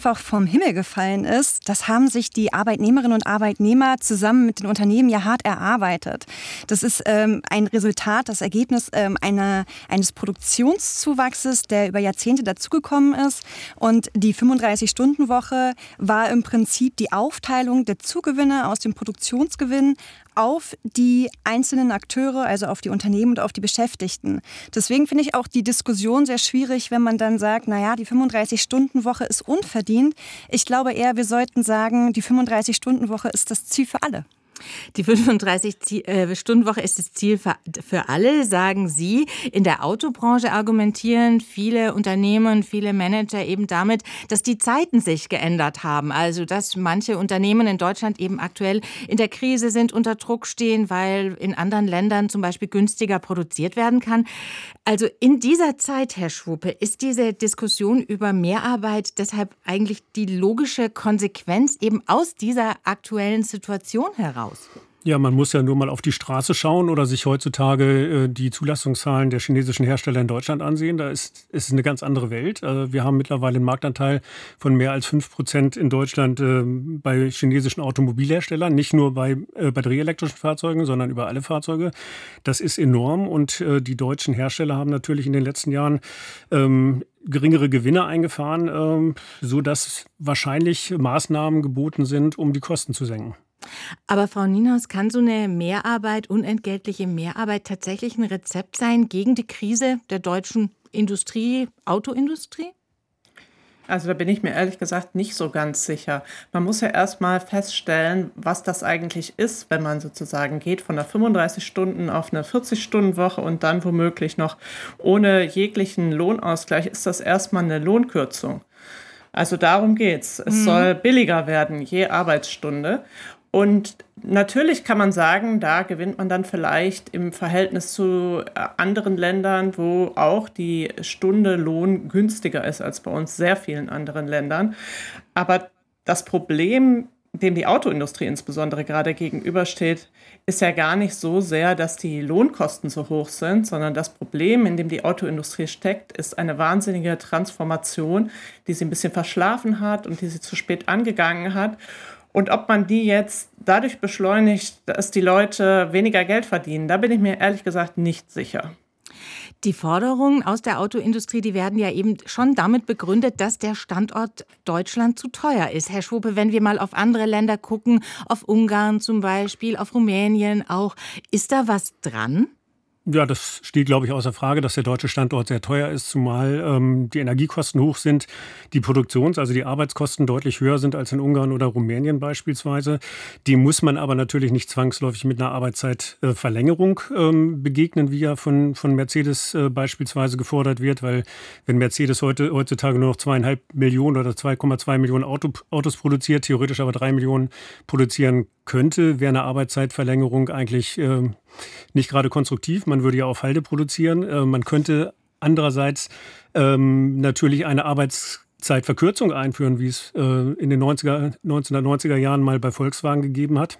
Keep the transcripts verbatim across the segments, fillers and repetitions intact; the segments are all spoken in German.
einfach vom Himmel gefallen ist, das haben sich die Arbeitnehmerinnen und Arbeitnehmer zusammen mit den Unternehmen ja hart erarbeitet. Das ist ähm, ein Resultat, das Ergebnis ähm, einer, eines Produktionszuwachses, der über Jahrzehnte dazugekommen ist. Und die fünfunddreißig-Stunden-Woche war im Prinzip die Aufteilung der Zugewinne aus dem Produktionsgewinn auf die einzelnen Akteure, also auf die Unternehmen und auf die Beschäftigten. Deswegen finde ich auch die Diskussion sehr schwierig, wenn man dann sagt, naja, die fünfunddreißig-Stunden-Woche ist unverdient. Ich glaube eher, wir sollten sagen, die fünfunddreißig-Stunden-Woche ist das Ziel für alle. Die fünfunddreißig-Stunden-Woche ist das Ziel für alle, sagen Sie. In der Autobranche argumentieren viele Unternehmen, viele Manager eben damit, dass die Zeiten sich geändert haben. Also dass manche Unternehmen in Deutschland eben aktuell in der Krise sind, unter Druck stehen, weil in anderen Ländern zum Beispiel günstiger produziert werden kann. Also in dieser Zeit, Herr Schwuppe, ist diese Diskussion über Mehrarbeit deshalb eigentlich die logische Konsequenz eben aus dieser aktuellen Situation heraus? Ja, man muss ja nur mal auf die Straße schauen oder sich heutzutage äh, die Zulassungszahlen der chinesischen Hersteller in Deutschland ansehen. Da ist es eine ganz andere Welt. Also wir haben mittlerweile einen Marktanteil von mehr als fünf Prozent in Deutschland äh, bei chinesischen Automobilherstellern. Nicht nur bei äh, batterieelektrischen Fahrzeugen, sondern über alle Fahrzeuge. Das ist enorm und äh, die deutschen Hersteller haben natürlich in den letzten Jahren ähm, geringere Gewinne eingefahren, äh, sodass wahrscheinlich Maßnahmen geboten sind, um die Kosten zu senken. Aber Frau Nienhaus, kann so eine Mehrarbeit, unentgeltliche Mehrarbeit tatsächlich ein Rezept sein gegen die Krise der deutschen Industrie, Autoindustrie? Also da bin ich mir ehrlich gesagt nicht so ganz sicher. Man muss ja erst mal feststellen, was das eigentlich ist, wenn man sozusagen geht von einer fünfunddreißig Stunden auf eine vierzig-Stunden-Woche und dann womöglich noch ohne jeglichen Lohnausgleich, ist das erstmal eine Lohnkürzung. Also darum geht's. Es mhm. soll billiger werden, je Arbeitsstunde. Und natürlich kann man sagen, da gewinnt man dann vielleicht im Verhältnis zu anderen Ländern, wo auch die Stunde Lohn günstiger ist als bei uns, sehr vielen anderen Ländern. Aber das Problem, dem die Autoindustrie insbesondere gerade gegenübersteht, ist ja gar nicht so sehr, dass die Lohnkosten so hoch sind, sondern das Problem, in dem die Autoindustrie steckt, ist eine wahnsinnige Transformation, die sie ein bisschen verschlafen hat und die sie zu spät angegangen hat. Und ob man die jetzt dadurch beschleunigt, dass die Leute weniger Geld verdienen, da bin ich mir ehrlich gesagt nicht sicher. Die Forderungen aus der Autoindustrie, die werden ja eben schon damit begründet, dass der Standort Deutschland zu teuer ist. Herr Schwuppe, wenn wir mal auf andere Länder gucken, auf Ungarn zum Beispiel, auf Rumänien auch, ist da was dran? Ja, das steht, glaube ich, außer Frage, dass der deutsche Standort sehr teuer ist, zumal ähm, die Energiekosten hoch sind, die Produktions-, also die Arbeitskosten deutlich höher sind als in Ungarn oder Rumänien beispielsweise. Dem muss man aber natürlich nicht zwangsläufig mit einer Arbeitszeitverlängerung ähm, begegnen, wie ja von, von Mercedes äh, beispielsweise gefordert wird, weil wenn Mercedes heute, heutzutage nur noch zweieinhalb Millionen oder zwei Komma zwei Millionen Auto, Autos produziert, theoretisch aber drei Millionen produzieren könnte, wäre eine Arbeitszeitverlängerung eigentlich äh, nicht gerade konstruktiv. Man würde ja auf Halde produzieren. Äh, man könnte andererseits ähm, natürlich eine Arbeitszeitverkürzung einführen, wie es äh, in den neunziger, neunzehnhundertneunziger Jahren mal bei Volkswagen gegeben hat,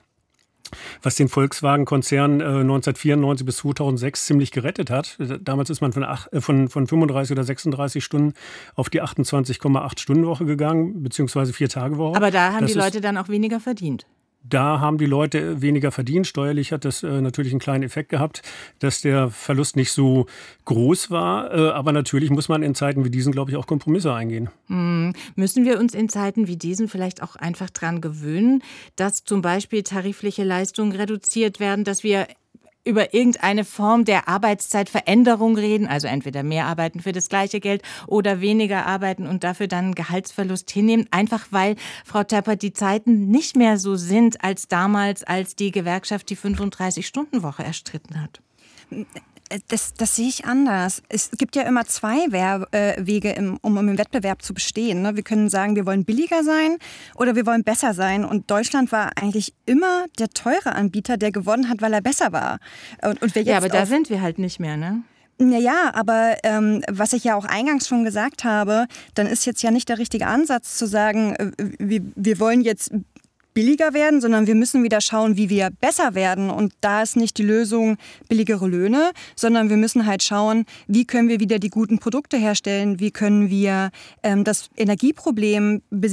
was den Volkswagen-Konzern äh, neunzehnhundertvierundneunzig bis zweitausendsechs ziemlich gerettet hat. Damals ist man von, acht, äh, von, von fünfunddreißig oder sechsunddreißig Stunden auf die achtundzwanzig Komma acht Stunden Woche gegangen, beziehungsweise Vier-Tage-Woche. Aber da haben das die Leute dann auch weniger verdient. Da haben die Leute weniger verdient. Steuerlich hat das äh, natürlich einen kleinen Effekt gehabt, dass der Verlust nicht so groß war. Äh, aber natürlich muss man in Zeiten wie diesen, glaube ich, auch Kompromisse eingehen. Hm. Müssen wir uns in Zeiten wie diesen vielleicht auch einfach dran gewöhnen, dass zum Beispiel tarifliche Leistungen reduziert werden, dass wir über irgendeine Form der Arbeitszeitveränderung reden, also entweder mehr arbeiten für das gleiche Geld oder weniger arbeiten und dafür dann einen Gehaltsverlust hinnehmen, einfach weil, Frau Terpert, die Zeiten nicht mehr so sind als damals, als die Gewerkschaft die fünfunddreißig-Stunden-Woche erstritten hat. Das, das sehe ich anders. Es gibt ja immer zwei Wer- äh, Wege, im, um im Wettbewerb zu bestehen. Ne? Wir können sagen, wir wollen billiger sein oder wir wollen besser sein. Und Deutschland war eigentlich immer der teure Anbieter, der gewonnen hat, weil er besser war. Und, und wer jetzt ja, aber da auf sind wir halt nicht mehr, ne? Naja, aber ähm, was ich ja auch eingangs schon gesagt habe, dann ist jetzt ja nicht der richtige Ansatz zu sagen, äh, wir, wir wollen jetzt billiger werden, sondern wir müssen wieder schauen, wie wir besser werden. Und da ist nicht die Lösung billigere Löhne, sondern wir müssen halt schauen, wie können wir wieder die guten Produkte herstellen, wie können wir ähm, das Energieproblem besiegen.